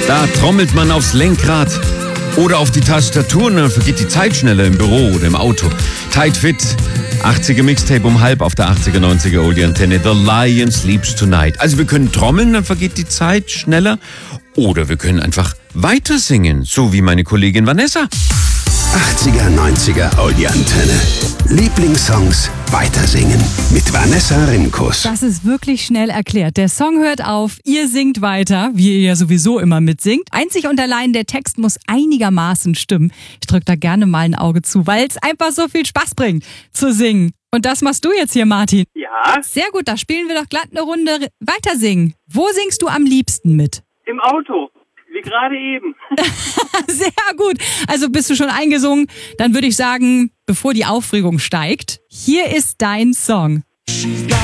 Da trommelt man aufs Lenkrad oder auf die Tastatur und dann vergeht die Zeit schneller im Büro oder im Auto. Tight Fit, 80er Mixtape um halb auf der 80er, 90er Oldie-Antenne. The Lion Sleeps Tonight. Also wir können trommeln, dann vergeht die Zeit schneller. Oder wir können einfach weiter singen, so wie meine Kollegin Vanessa. 80er, 90er Oldie-Antenne. Lieblingssongs weitersingen mit Vanessa Rimkus. Das ist wirklich schnell erklärt. Der Song hört auf, ihr singt weiter, wie ihr ja sowieso immer mitsingt. Einzig und allein der Text muss einigermaßen stimmen. Ich drücke da gerne mal ein Auge zu, weil es einfach so viel Spaß bringt zu singen. Und das machst du jetzt hier, Martin. Ja, Sehr gut, da spielen wir doch glatt eine Runde weitersingen. Wo singst du am liebsten mit? im Auto, wie gerade eben. Sehr gut. Also bist du schon eingesungen? Dann würde ich sagen, bevor die Aufregung steigt, hier ist dein Song.